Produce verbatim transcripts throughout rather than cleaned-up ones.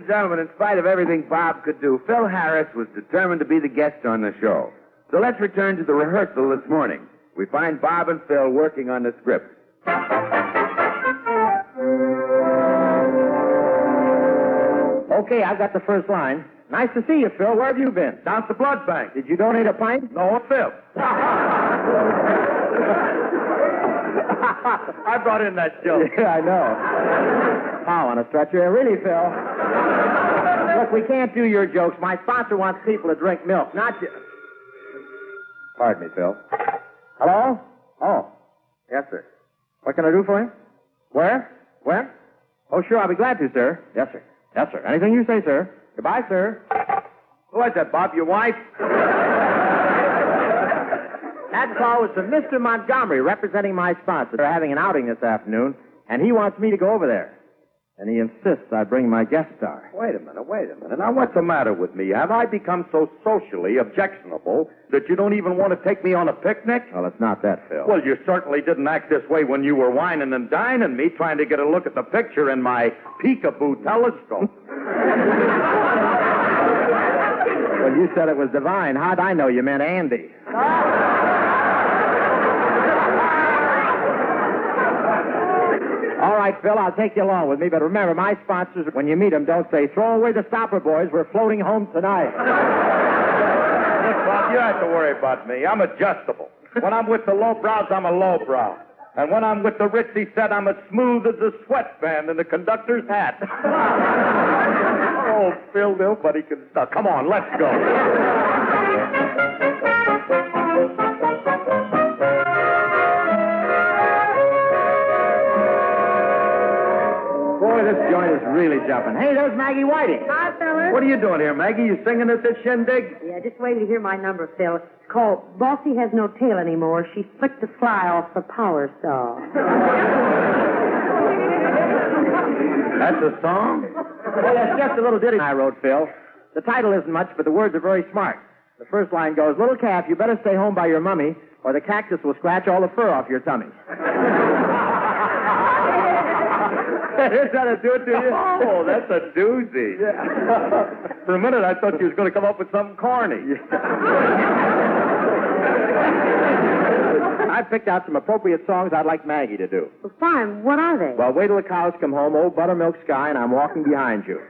gentlemen, in spite of everything Bob could do, Phil Harris was determined to be the guest on the show. So let's return to the rehearsal this morning. We find Bob and Phil working on the script. Okay, I've got the first line. Nice to see you, Phil. Where have you been? Down at the blood bank. Did you donate a pint? No, a fifth. I brought in that joke. Yeah, I know. How, on a stretcher? Really, Phil? Look, we can't do your jokes. My sponsor wants people to drink milk, not you. Pardon me, Phil. Hello? Oh, yes, sir. What can I do for you? Where? When? Oh, sure, I'll be glad to, sir. Yes, sir. Yes, sir. Anything you say, sir. Goodbye, sir. Who is that, Bob, your wife? That call was from Mister Montgomery, representing my sponsor. They're having an outing this afternoon, and he wants me to go over there. And he insists I bring my guest star. Wait a minute, wait a minute. Now, what's the matter with me? Have I become so socially objectionable that you don't even want to take me on a picnic? Well, it's not that, Phil. Well, you certainly didn't act this way when you were whining and dining me, trying to get a look at the picture in my peekaboo telescope. When you said it was divine, how'd I know you meant Andy? All right, Phil, I'll take you along with me, but remember, my sponsors, when you meet them, don't say, throw away the stopper, boys. We're floating home tonight. Look, Bob, you don't have to worry about me. I'm adjustable. When I'm with the lowbrows, I'm a lowbrow. And when I'm with the ritzy set, I'm as smooth as a sweatband in the conductor's hat. Oh, Phil, nobody can stop. Come on, let's go. Boy, this joint is really jumping. Hey, there's Maggie Whiting. Hi, fellas. What are you doing here, Maggie? You singing at this shindig? Yeah, just wait till you hear my number, Phil. It's called Bossy Has No Tail Anymore. She flicked the fly off the power saw. That's a song? Well, that's just a little ditty I wrote, Phil. The title isn't much, but the words are very smart. The first line goes, little calf, you better stay home by your mummy, or the cactus will scratch all the fur off your tummy. Is that a do it to you? Oh, that's a doozy. Yeah. For a minute, I thought you was going to come up with something corny. I picked out some appropriate songs I'd like Maggie to do. Well, fine. What are they? Well, wait till the cows come home, old buttermilk sky, and I'm walking behind you.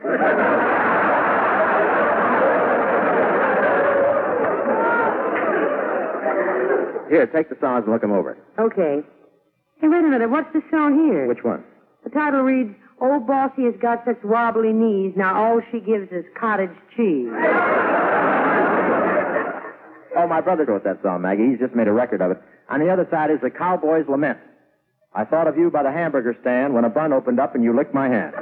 Here, take the songs and look them over. Okay. Hey, wait a minute. What's the song here? Which one? The title reads, Old Bossy has got such wobbly knees, now all she gives is cottage cheese. Oh, my brother wrote that song, Maggie. He's just made a record of it. On the other side is The Cowboy's Lament. I thought of you by the hamburger stand when a bun opened up and you licked my hand.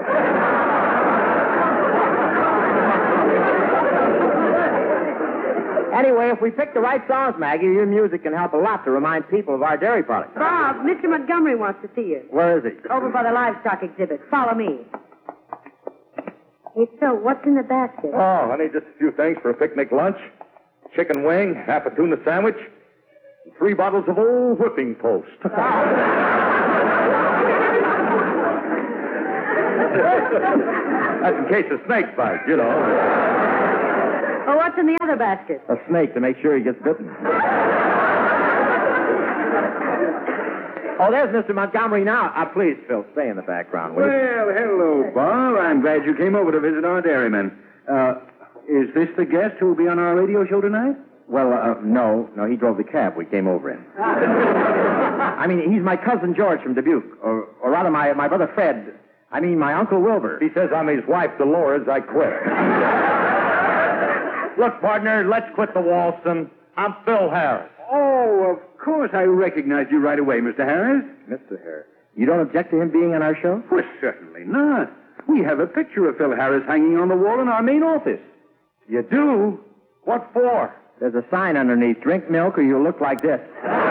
Anyway, if we pick the right songs, Maggie, your music can help a lot to remind people of our dairy products. Bob, Mister Montgomery wants to see you. Where is he? Over by the livestock exhibit. Follow me. Hey, Phil, what's in the basket? Oh, honey, just a few things for a picnic lunch. Chicken wing, half a tuna sandwich, and three bottles of old whipping post. That's in case a snake bites, you know. Oh, what's in the other basket? A snake to make sure he gets bitten. Oh, there's Mister Montgomery now. Uh, please, Phil, stay in the background, will you? Well, hello, Bob. I'm glad you came over to visit our dairyman. Uh, is this the guest who will be on our radio show tonight? Well, uh, no. No, he drove the cab we came over in. I mean, he's my cousin George from Dubuque. Or, or rather, my, my brother Fred. I mean, my Uncle Wilbur. He says I'm his wife, Dolores. I quit. Look, partner, let's quit the waltzing. I'm Phil Harris. Oh, of course I recognized you right away, Mister Harris. Mister Harris. You don't object to him being on our show? Well, certainly not. We have a picture of Phil Harris hanging on the wall in our main office. You do? What for? There's a sign underneath. Drink milk or you'll look like this.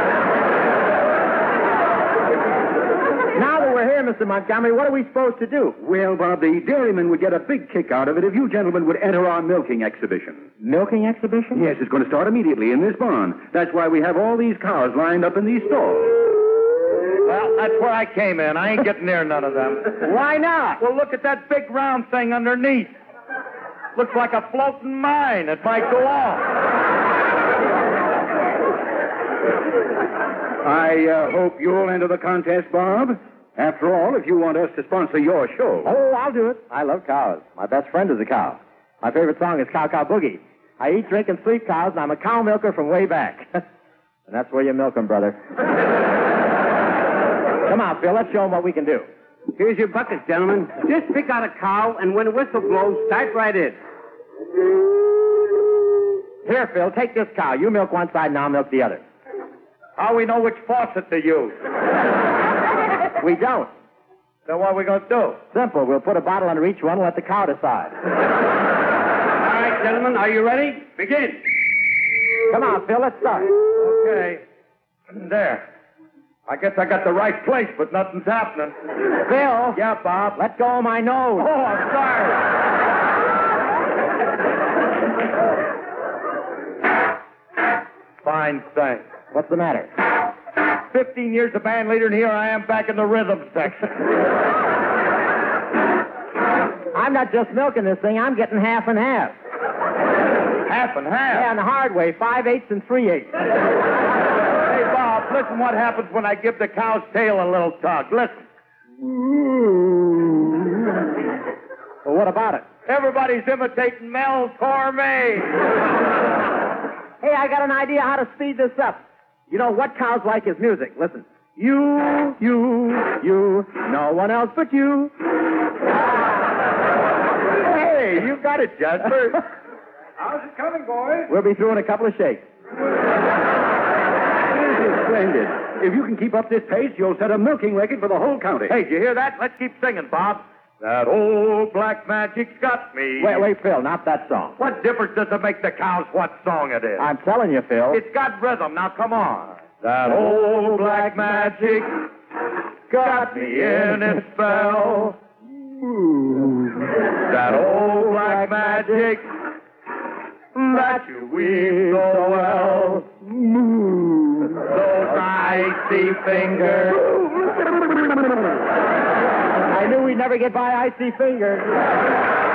Now that we're here, Mister Montgomery, what are we supposed to do? Well, Bob, the dairyman would get a big kick out of it if you gentlemen would enter our milking exhibition. Milking exhibition? Yes, it's going to start immediately in this barn. That's why we have all these cows lined up in these stalls. Well, that's where I came in. I ain't getting near none of them. Why not? Well, look at that big round thing underneath. Looks like a floating mine. It might go off. I uh, hope you'll enter the contest, Bob. After all, if you want us to sponsor your show. Oh, I'll do it. I love cows. My best friend is a cow. My favorite song is Cow Cow Boogie. I eat, drink, and sleep cows, and I'm a cow milker from way back. And that's where you milk 'em, brother. Come on, Phil. Let's show 'em what we can do. Here's your buckets, gentlemen. Just pick out a cow, and when the whistle blows, dive right in. Here, Phil, take this cow. You milk one side, and I'll milk the other. How we know which faucet to use? We don't. Then what are we going to do? Simple. We'll put a bottle under each one and let the cow decide. All right, gentlemen, are you ready? Begin. Come on, Phil. Let's start. Okay. There. I guess I got the right place, but nothing's happening. Phil. Yeah, Bob. Let go of my nose. Oh, I'm sorry. Fine thing. What's the matter? Fifteen years a band leader, and here I am back in the rhythm section. I'm not just milking this thing. I'm getting half and half. Half and half? Yeah, and the hard way. Five eighths and three eighths. Hey, Bob, listen what happens when I give the cow's tail a little tug. Listen. Well, what about it? Everybody's imitating Mel Torme. Hey, I got an idea how to speed this up. You know, what cows like is music. Listen. You, you, you, no one else but you. Hey, you got it, Jasper. How's it coming, boys? We'll be through in a couple of shakes. This is splendid. If you can keep up this pace, you'll set a milking record for the whole county. Hey, did you hear that? Let's keep singing, Bob. That old black magic's got me. Wait, wait, Phil, not that song. What difference does it make the cows what song it is? I'm telling you, Phil. It's got rhythm. Now, come on. That old black magic got me in its spell. That old black magic that you weave so well. Those icy fingers. I knew we'd never get by icy fingers.